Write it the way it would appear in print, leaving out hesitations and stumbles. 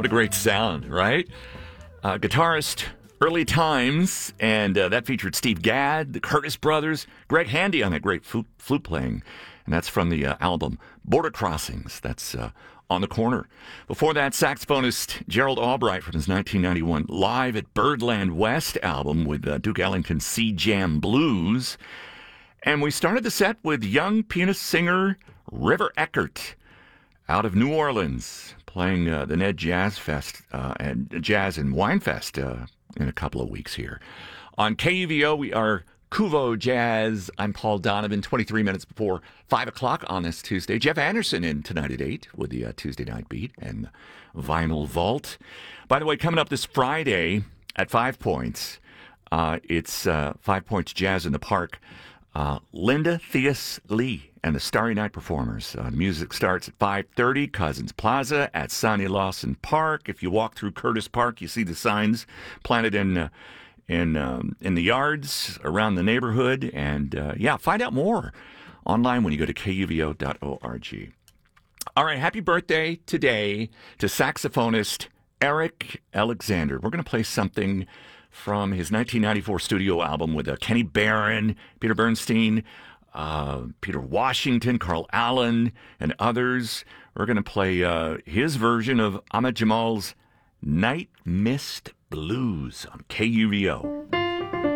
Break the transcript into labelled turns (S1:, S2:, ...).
S1: What a great sound, right? Guitarist, Early Times, and that featured Steve Gadd, the Curtis Brothers, Greg Handy on that great flute playing. And that's from the album Border Crossings. That's on the corner. Before that, saxophonist Gerald Albright from his 1991 Live at Birdland West album with Duke Ellington's Sea Jam Blues. And we started the set with young pianist-singer River Eckert out of New Orleans, playing the Ned Jazz Fest and Jazz and Wine Fest in a couple of weeks here. On KUVO, we are Kuvo Jazz. I'm Paul Donovan, 23 minutes before 5 o'clock on this Tuesday. Jeff Anderson in tonight at 8 with the Tuesday Night Beat and Vinyl Vault. By the way, coming up this Friday at 5 Points, it's 5 Points Jazz in the Park. Linda Theus Lee and the Starry Night Performers. The music starts at 5:30, Cousins Plaza at Sonny Lawson Park. If you walk through Curtis Park, you see the signs planted in the yards around the neighborhood. And find out more online when you go to kuvo.org. All right, happy birthday today to saxophonist Eric Alexander. We're going to play something from his 1994 studio album with Kenny Barron, Peter Bernstein, Peter Washington, Carl Allen, and others. We're going to play his version of Ahmad Jamal's Night Mist Blues on KUVO.